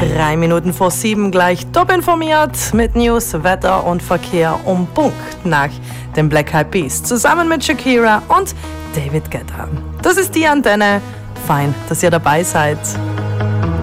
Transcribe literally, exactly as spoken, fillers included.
Drei Minuten vor sieben gleich top informiert mit News, Wetter und Verkehr um Punkt nach dem Black Eyed Peas zusammen mit Shakira und David Guetta. Das ist die Antenne. Fein, dass ihr dabei seid.